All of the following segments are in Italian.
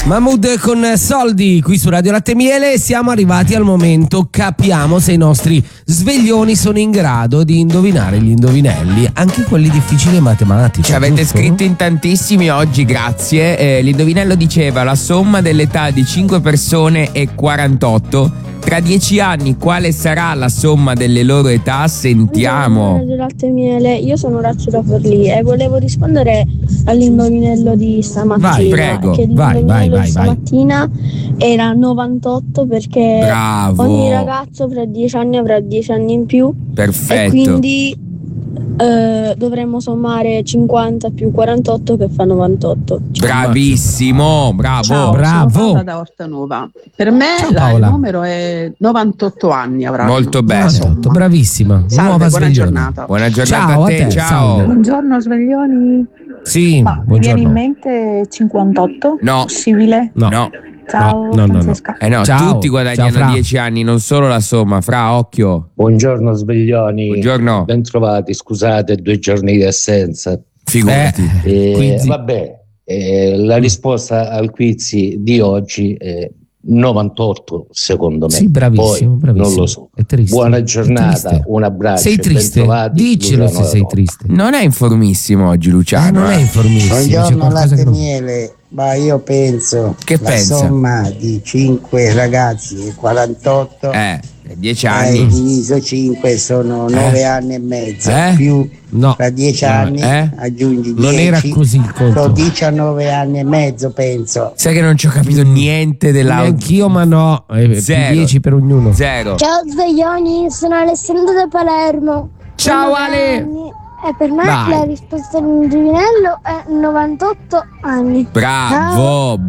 Mahmood con Soldi qui su Radio Latte e Miele. Siamo arrivati al momento, capiamo se i nostri sveglioni sono in grado di indovinare gli indovinelli, anche quelli difficili e matematici. Ci avete giusto? scritto in tantissimi oggi, grazie. L'indovinello diceva: la somma dell'età di 5 persone è 48. Tra 10 anni quale sarà la somma delle loro età? Sentiamo. Radio Latte e Miele, io sono Orazio da Forlì e volevo rispondere all'indovinello di stamattina. Vai, prego. Che l'indovinello Vai. di stamattina era 98 perché Bravo. ogni ragazzo fra 10 anni avrà 10 anni in più. Perfetto. E quindi dovremmo sommare 50 più 48 che fa 98. Bravissimo, bravo. Ciao, Bravo. sono Paola da Ortanova. Per me Ciao, il Paola. numero è 98 anni avranno. Molto bene. Esatto, bravissima. Salve, Nuova buona sveglione. giornata. Buona giornata Ciao, a te, a te, ciao. salve. Buongiorno sveglioni. Sì, Ma mi viene in buongiorno. mente 58? No. Possibile? No. Ciao No. Francesca. No, Ciao. tutti guadagnano Ciao, Fra. 10 anni, non solo la somma. Fra, occhio. Buongiorno sveglioni. Buongiorno. Bentrovati, scusate 2 giorni di assenza. Figurati. Quizzi. Vabbè, la risposta al quiz di oggi è 98 secondo me. Sì, bravissimo, Poi bravissimo. non lo so. È triste. Buona È giornata, triste. un abbraccio. Sei e triste? bentrovati, Diccelo Luciano se sei Roma. triste. Non è informissimo oggi, Luciano. Non è informissimo. c'è Buongiorno qualcosa Latte che e non- Miele, ma io penso Che la pensa? somma di 5 ragazzi e 48 10 hai anni. diviso 5 sono 9 anni e mezzo più No. tra 10 No, anni aggiungi 10 Non era così il conto. sono 19 anni e mezzo penso. Sai che non ci ho capito niente della. Anch'io, ma no. Più Zero. 10 per ognuno. Zero. Ciao sveglioni, sono Alessandro da Palermo. Ciao, Ale. E per me Dai. la risposta all'indovinello è 98 anni. Bravo.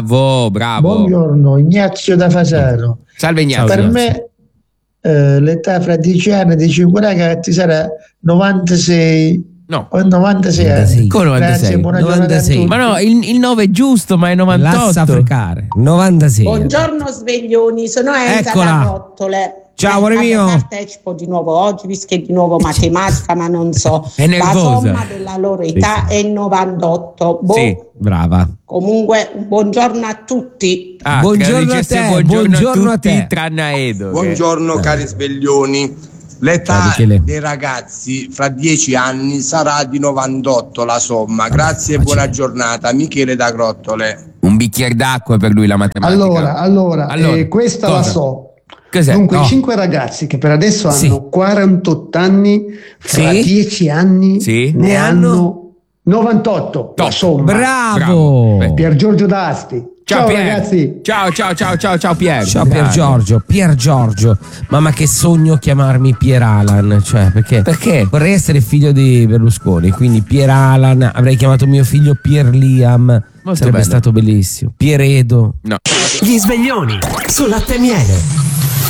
Buongiorno, Ignazio da Fasano. Salve Ignazio. Per me l'età fra 10 anni di 5 ragazzi sarà 96. No. O 96 anni. Come 96? Grazie, buona giornata a 96. tutti. Ma no, il 9 è giusto, ma è 98. Lassa frecare. 96. Buongiorno sveglioni, sono Enza Eccola. da Rottole. Ciao, amore mio. Partecipo di nuovo oggi, visto che è di nuovo matematica, ma non so. È La nervosa. somma della loro età è 98. Sì. Brava. Comunque, buongiorno a tutti. Buongiorno credo a dicesse te, buongiorno buongiorno a a tutti, te. tranne a Edo. Buongiorno cari sveglioni. L'età Ciao, Michele. dei ragazzi fra 10 anni sarà di 98 la somma. Grazie e buona giornata. Michele da Grottole. Un bicchiere d'acqua per lui la matematica. Allora, questa la cosa? so. Cos'è? Dunque, No. i 5 ragazzi che per adesso Sì. hanno 48 anni, fra Sì. 10 anni Sì. ne hanno 98. La somma. Bravo. Pier Giorgio D'Asti. Ciao Pier. ragazzi. Ciao Pier. Ciao Pier Giorgio. Mamma che sogno chiamarmi Pier Alan, cioè perché vorrei essere figlio di Berlusconi, quindi Pier Alan, avrei chiamato mio figlio Pier Liam, sarebbe bello. stato bellissimo. Pier Edo. No. Gli sveglioni su Latte e Miele.